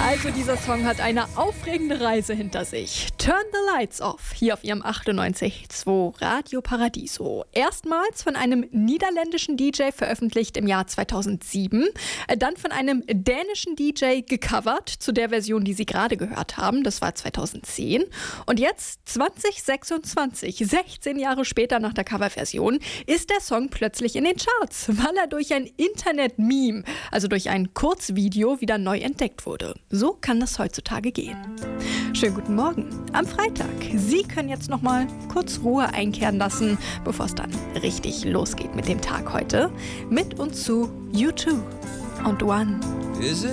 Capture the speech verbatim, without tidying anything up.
Also dieser Song hat eine aufregende Reise hinter sich. Turn the Lights Off, hier auf ihrem achtundneunzig Komma zwei Radio Paradiso. Erstmals von einem niederländischen D J veröffentlicht im Jahr zweitausendsieben, dann von einem dänischen D J gecovert zu der Version, die Sie gerade gehört haben, das war zweitausendzehn. Und jetzt zwanzig sechsundzwanzig, sechzehn Jahre später nach der Coverversion, ist der Song plötzlich in den Charts, weil er durch ein Internet-Meme, also durch ein Kurzvideo, wieder neu entdeckt wurde. So kann das heutzutage gehen. Schönen guten Morgen am Freitag. Sie können jetzt noch mal kurz Ruhe einkehren lassen, bevor es dann richtig losgeht mit dem Tag heute. Mit und zu U zwei und One.